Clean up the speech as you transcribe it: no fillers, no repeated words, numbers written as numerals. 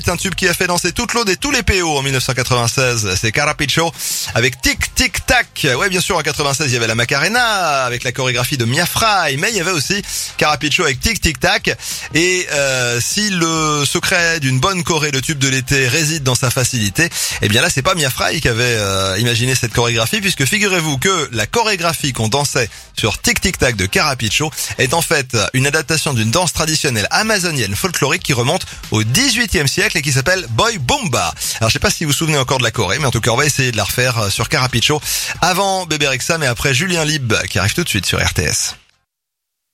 C'est un tube qui a fait danser toute l'Aude et tous les PO en 1996. C'est Carapiccio avec Tic Tic Tac. Ouais, bien sûr, en 96, il y avait la Macarena avec la chorégraphie de Mia Fry, mais il y avait aussi Carapiccio avec Tic Tic Tac. Et si le secret d'une bonne choré, le tube de l'été, réside dans sa facilité, eh bien là, c'est pas Mia Fry qui avait imaginé cette chorégraphie, puisque figurez-vous que la chorégraphie qu'on dansait sur Tic Tic Tac de Carapiccio est en fait une adaptation d'une danse traditionnelle amazonienne folklorique qui remonte au XVIIIe siècle et qui s'appelle Boy Bomba. Alors je sais pas si vous vous souvenez encore de la choré, mais en tout cas on va essayer de la refaire sur Carapiccio avant Bébé Rexha, mais après Julien Lib qui arrive tout de suite sur RTS.